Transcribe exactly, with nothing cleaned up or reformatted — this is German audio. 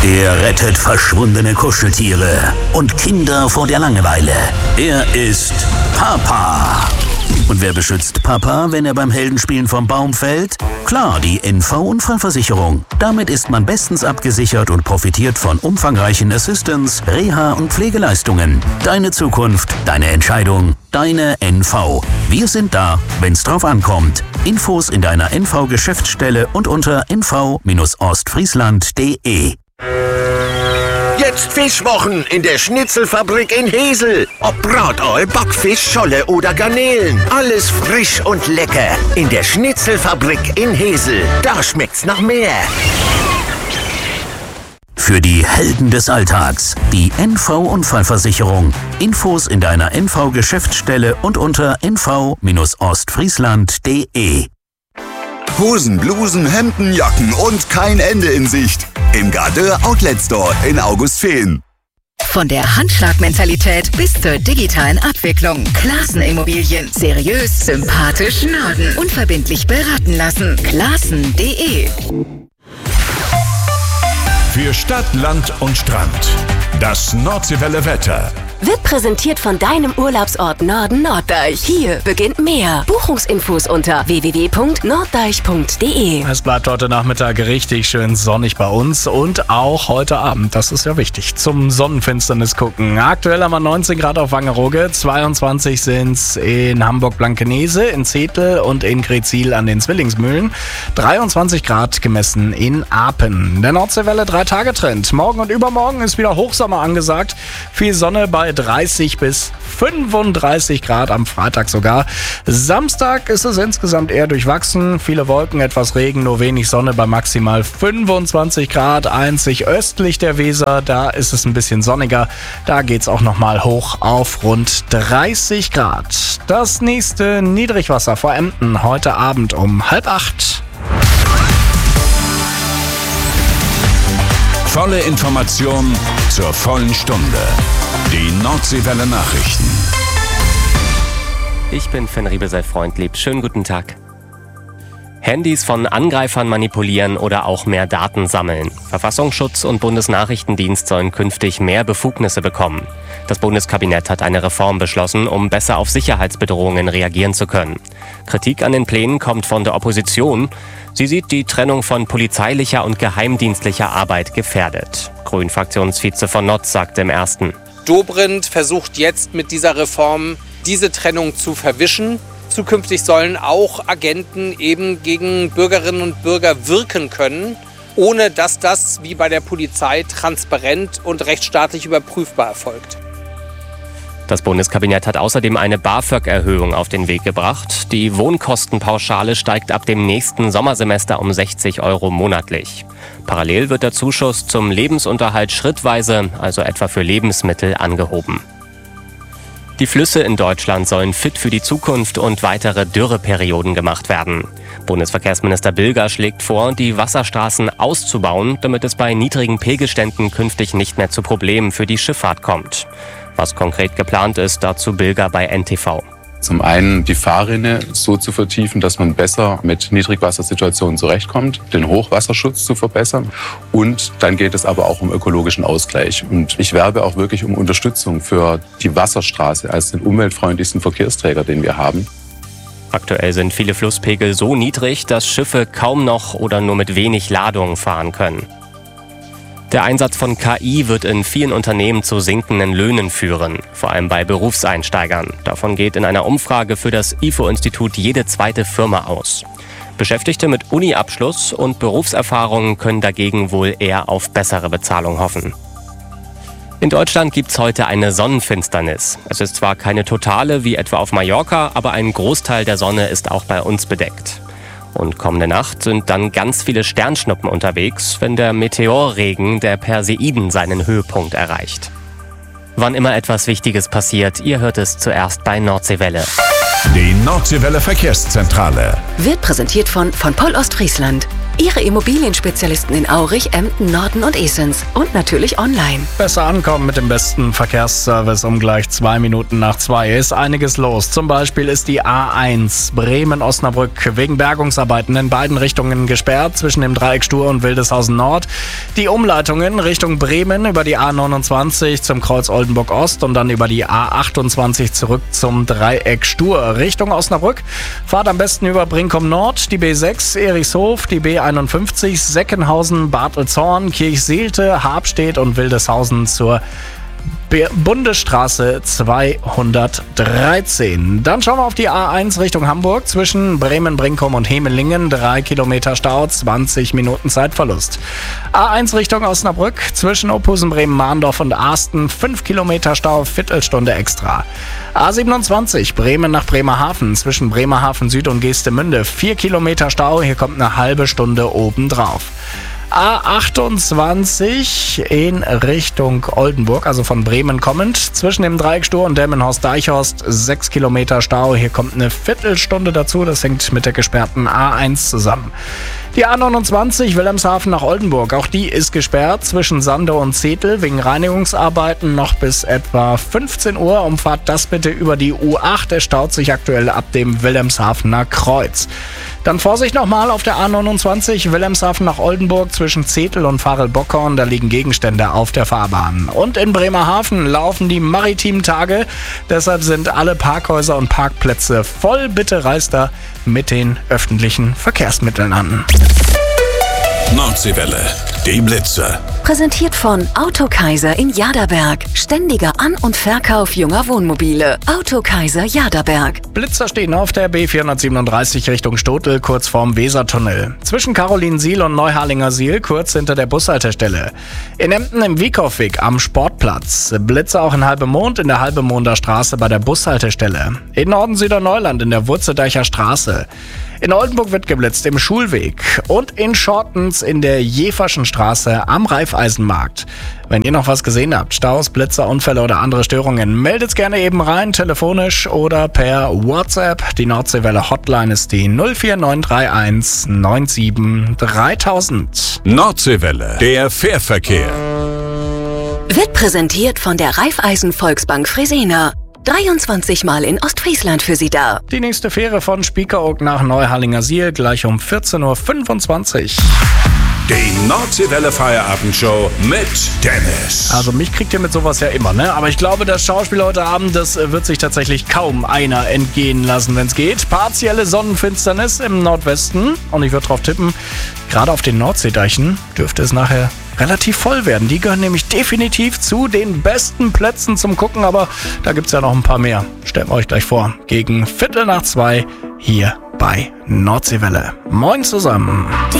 Er rettet verschwundene Kuscheltiere und Kinder vor der Langeweile. Er ist Papa. Und wer beschützt Papa, wenn er beim Heldenspielen vom Baum fällt? Klar, die N V-Unfallversicherung. Damit ist man bestens abgesichert und profitiert von umfangreichen Assistance, Reha- und Pflegeleistungen. Deine Zukunft, deine Entscheidung, deine N V. Wir sind da, wenn's drauf ankommt. Infos in deiner N V-Geschäftsstelle und unter n v Bindestrich ostfriesland punkt de. Jetzt Fischwochen in der Schnitzelfabrik in Hesel. Ob Brataal, Backfisch, Scholle oder Garnelen. Alles frisch und lecker. In der Schnitzelfabrik in Hesel. Da schmeckt's nach mehr. Für die Helden des Alltags. Die N V-Unfallversicherung. Infos in deiner N V-Geschäftsstelle und unter n v Bindestrich ostfriesland punkt de. Hosen, Blusen, Hemden, Jacken und kein Ende in Sicht. Im Gardeur Outlet Store in Augustfehn. Von der Handschlagmentalität bis zur digitalen Abwicklung. Classen Immobilien. Seriös, sympathisch, Norden. Unverbindlich beraten lassen. Classen punkt de. Für Stadt, Land und Strand. Das Nordseewelle Wetter. Wird präsentiert von deinem Urlaubsort Norden Norddeich. Hier beginnt mehr. Buchungsinfos unter w w w punkt norddeich punkt de. Es bleibt heute Nachmittag richtig schön sonnig bei uns und auch heute Abend. Das ist ja wichtig. Zum Sonnenfinsternis gucken. Aktuell haben wir neunzehn Grad auf Wangerooge, zweiundzwanzig sind es in Hamburg-Blankenese, in Zetel und in Gretzil an den Zwillingsmühlen. dreiundzwanzig Grad gemessen in Apen. Der Nordseewelle drei-Tage-Trend. Morgen und übermorgen ist wieder Hochsommer angesagt. Viel Sonne bei dreißig bis fünfunddreißig Grad, am Freitag sogar. Samstag ist es insgesamt eher durchwachsen. Viele Wolken, etwas Regen, nur wenig Sonne bei maximal fünfundzwanzig Grad. Einzig östlich der Weser, da ist es ein bisschen sonniger. Da geht es auch nochmal hoch auf rund dreißig Grad. Das nächste Niedrigwasser vor Emden heute Abend um halb acht. Volle Information zur vollen Stunde. Die Nordseewelle Nachrichten. Ich bin Finn Riebel, sei Freund, lieb. Schönen guten Tag. Handys von Angreifern manipulieren oder auch mehr Daten sammeln. Verfassungsschutz und Bundesnachrichtendienst sollen künftig mehr Befugnisse bekommen. Das Bundeskabinett hat eine Reform beschlossen, um besser auf Sicherheitsbedrohungen reagieren zu können. Kritik an den Plänen kommt von der Opposition. Sie sieht die Trennung von polizeilicher und geheimdienstlicher Arbeit gefährdet. Grün-Fraktionsvize von Notz sagte im Ersten: Dobrindt versucht jetzt mit dieser Reform, diese Trennung zu verwischen. Zukünftig sollen auch Agenten eben gegen Bürgerinnen und Bürger wirken können, ohne dass das, wie bei der Polizei, transparent und rechtsstaatlich überprüfbar erfolgt. Das Bundeskabinett hat außerdem eine BAföG-Erhöhung auf den Weg gebracht. Die Wohnkostenpauschale steigt ab dem nächsten Sommersemester um sechzig Euro monatlich. Parallel wird der Zuschuss zum Lebensunterhalt schrittweise, also etwa für Lebensmittel, angehoben. Die Flüsse in Deutschland sollen fit für die Zukunft und weitere Dürreperioden gemacht werden. Bundesverkehrsminister Bilger schlägt vor, die Wasserstraßen auszubauen, damit es bei niedrigen Pegelständen künftig nicht mehr zu Problemen für die Schifffahrt kommt. Was konkret geplant ist, dazu Bilger bei N T V. Zum einen die Fahrrinne so zu vertiefen, dass man besser mit Niedrigwassersituationen zurechtkommt, den Hochwasserschutz zu verbessern, und dann geht es aber auch um ökologischen Ausgleich. Und ich werbe auch wirklich um Unterstützung für die Wasserstraße als den umweltfreundlichsten Verkehrsträger, den wir haben. Aktuell sind viele Flusspegel so niedrig, dass Schiffe kaum noch oder nur mit wenig Ladung fahren können. Der Einsatz von K I wird in vielen Unternehmen zu sinkenden Löhnen führen, vor allem bei Berufseinsteigern. Davon geht in einer Umfrage für das I F O-Institut jede zweite Firma aus. Beschäftigte mit Uni-Abschluss und Berufserfahrung können dagegen wohl eher auf bessere Bezahlung hoffen. In Deutschland gibt's heute eine Sonnenfinsternis. Es ist zwar keine totale wie etwa auf Mallorca, aber ein Großteil der Sonne ist auch bei uns bedeckt. Und kommende Nacht sind dann ganz viele Sternschnuppen unterwegs, wenn der Meteorregen der Perseiden seinen Höhepunkt erreicht. Wann immer etwas Wichtiges passiert, ihr hört es zuerst bei Nordseewelle. Die Nordseewelle Verkehrszentrale Wird präsentiert von von Pol Ostfriesland. Ihre Immobilienspezialisten in Aurich, Emden, Norden und Esens. Und natürlich online. Besser ankommen mit dem besten Verkehrsservice um gleich zwei Minuten nach zwei ist einiges los. Zum Beispiel ist die A eins Bremen-Osnabrück wegen Bergungsarbeiten in beiden Richtungen gesperrt, zwischen dem Dreieck Stur und Wildeshausen Nord. Die Umleitungen Richtung Bremen über die A neunundzwanzig zum Kreuz Oldenburg Ost und dann über die A achtundzwanzig zurück zum Dreieck Stur. Richtung Osnabrück fahrt am besten über Brinkum Nord, die B sechs, Erichshof, die B einundfünfzig, Seckenhausen, Bartelzorn, Kirchseelte, Habstedt und Wildeshausen zur Be- Bundesstraße zweihundertdreizehn. Dann schauen wir auf die A eins Richtung Hamburg zwischen Bremen, Brinkum und Hemelingen. Drei Kilometer Stau, zwanzig Minuten Zeitverlust. A eins Richtung Osnabrück zwischen Ophusen, Bremen, Mahndorf und Arsten. fünf Kilometer Stau, Viertelstunde extra. A siebenundzwanzig Bremen nach Bremerhaven zwischen Bremerhaven Süd und Geestemünde. vier Kilometer Stau, hier kommt eine halbe Stunde obendrauf. A achtundzwanzig in Richtung Oldenburg, also von Bremen kommend, zwischen dem Dreieck Stur und Delmenhorst-Deichhorst, sechs Kilometer Stau. Hier kommt eine Viertelstunde dazu, das hängt mit der gesperrten A eins zusammen. Die A neunundzwanzig Wilhelmshaven nach Oldenburg, auch die ist gesperrt zwischen Sande und Zetel wegen Reinigungsarbeiten noch bis etwa fünfzehn Uhr. Umfahrt das bitte über die U acht, es staut sich aktuell ab dem Wilhelmshavener Kreuz. Dann Vorsicht nochmal auf der A neunundzwanzig Wilhelmshaven nach Oldenburg zwischen Zetel und Farel-Bockhorn, da liegen Gegenstände auf der Fahrbahn. Und in Bremerhaven laufen die maritimen Tage, deshalb sind alle Parkhäuser und Parkplätze voll. Bitte reist da mit den öffentlichen Verkehrsmitteln an. Nordseewelle, die Blitzer. Präsentiert von Autokaiser in Jaderberg. Ständiger An- und Verkauf junger Wohnmobile. Autokaiser Jaderberg. Blitzer stehen auf der B vierhundertsiebenunddreißig Richtung Stotel, kurz vorm Wesertunnel. Zwischen Carolinsiel und Neuharlingersiel, kurz hinter der Bushaltestelle. In Emden im Wiekow-Weg am Sportplatz. Blitzer auch in Halbemond in der Halbemonder Straße bei der Bushaltestelle. In Norden-Süderneuland in der Wurzeldeicher Straße. In Oldenburg wird geblitzt im Schulweg und in Schortens in der Jeverschen Straße am Raiffeisenmarkt. Wenn ihr noch was gesehen habt, Staus, Blitzer, Unfälle oder andere Störungen, meldet gerne eben rein, telefonisch oder per WhatsApp. Die Nordseewelle Hotline ist die null vier neun drei eins neun sieben dreitausend. Nordseewelle, der Fährverkehr. Wird präsentiert von der Raiffeisen Volksbank Fresenier. dreiundzwanzig Mal in Ostfriesland für Sie da. Die nächste Fähre von Spiekeroog nach Neuharlingersiel gleich um vierzehn Uhr fünfundzwanzig. Die Nordseewelle Feierabendshow mit Dennis. Also mich kriegt ihr mit sowas ja immer, ne? Aber ich glaube, das Schauspiel heute Abend, das wird sich tatsächlich kaum einer entgehen lassen, wenn es geht. Partielle Sonnenfinsternis im Nordwesten. Und ich würde drauf tippen, gerade auf den Nordseedeichen dürfte es nachher relativ voll werden. Die gehören nämlich definitiv zu den besten Plätzen zum Gucken, aber da gibt's ja noch ein paar mehr. Stellt euch gleich vor. Gegen Viertel nach zwei hier bei Nordseewelle. Moin zusammen.